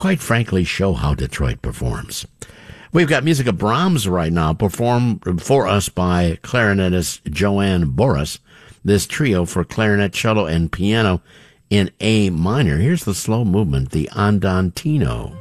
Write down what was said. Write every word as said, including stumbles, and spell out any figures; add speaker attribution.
Speaker 1: quite frankly, show how Detroit performs. We've got music of Brahms right now, performed for us by clarinetist Joanne Boris. This trio for clarinet, cello, and piano in A minor. Here's the slow movement, the Andantino.